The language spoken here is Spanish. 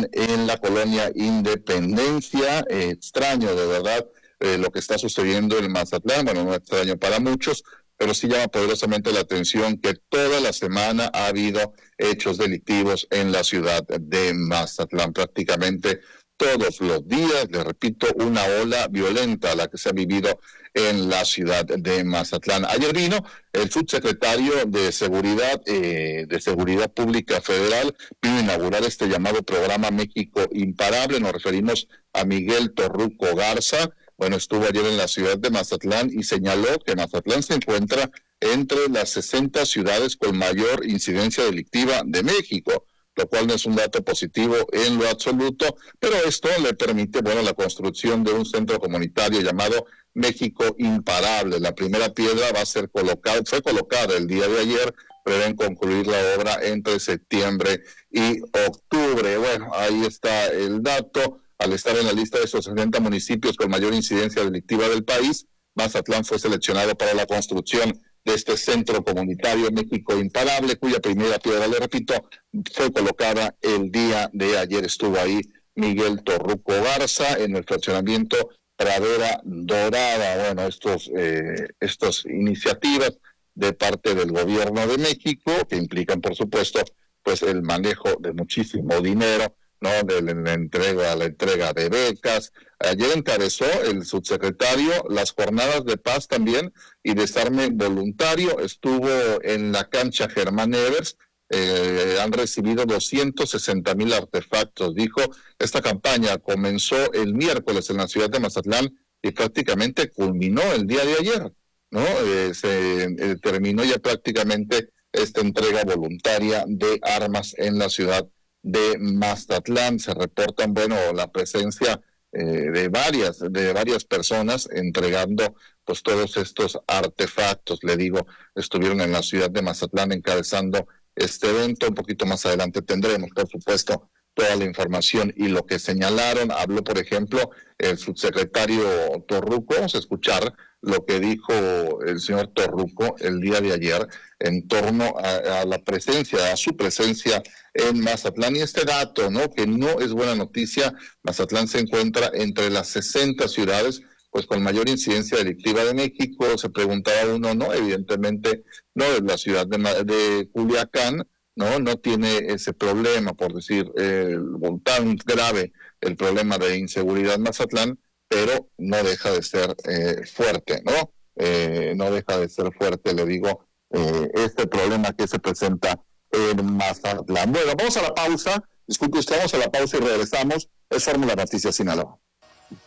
en la colonia Independencia. Extraño, de verdad, lo que está sucediendo en Mazatlán. Bueno, no extraño para muchos, pero sí llama poderosamente la atención que toda la semana ha habido hechos delictivos en la ciudad de Mazatlán. Prácticamente todos los días, les repito, una ola violenta la que se ha vivido en la ciudad de Mazatlán. Ayer vino el subsecretario de Seguridad Pública Federal, vino a inaugurar este llamado programa México Imparable. Nos referimos a Miguel Torruco Garza. Bueno, estuvo ayer en la ciudad de Mazatlán y señaló que Mazatlán se encuentra entre las 60 ciudades con mayor incidencia delictiva de México, lo cual no es un dato positivo en lo absoluto, pero esto le permite, la construcción de un centro comunitario llamado México Imparable. La primera piedra fue colocada el día de ayer, prevén concluir la obra entre septiembre y octubre. Bueno, ahí está el dato. Al estar en la lista de esos 60 municipios con mayor incidencia delictiva del país, Mazatlán fue seleccionado para la construcción de este centro comunitario México Imparable, cuya primera piedra, le repito, fue colocada el día de ayer. Estuvo ahí Miguel Torruco Garza en el fraccionamiento Pradera Dorada. Bueno, estas iniciativas de parte del gobierno de México, que implican, por supuesto, pues el manejo de muchísimo dinero, ¿no? De la entrega de becas. Ayer encabezó el subsecretario las jornadas de paz también y desarme voluntario. Estuvo en la cancha Germán Evers. Han recibido 260,000 artefactos. Dijo, esta campaña comenzó el miércoles en la ciudad de Mazatlán y prácticamente culminó el día de ayer, ¿no? Se terminó ya prácticamente esta entrega voluntaria de armas en la ciudad de Mazatlán. Se reportan, la presencia de varias personas entregando pues todos estos artefactos. Le digo, estuvieron en la ciudad de Mazatlán encabezando este evento. Un poquito más adelante tendremos, por supuesto, toda la información y lo que señalaron. Habló, por ejemplo, el subsecretario Torruco. Vamos a escuchar lo que dijo el señor Torruco el día de ayer en torno a su presencia en Mazatlán. Y este dato, ¿no? Que no es buena noticia. Mazatlán se encuentra entre las 60 ciudades pues con mayor incidencia delictiva de México. Se preguntaba uno, ¿no? Evidentemente, no, la ciudad de Culiacán, no tiene ese problema, por decir, tan grave el problema de inseguridad Mazatlán, pero no deja de ser fuerte, ¿no? No deja de ser fuerte, le digo, este problema que se presenta en Mazatlán. Bueno, vamos a la pausa. Disculpe usted, vamos a la pausa y regresamos. Es Fórmula Noticias Sinaloa.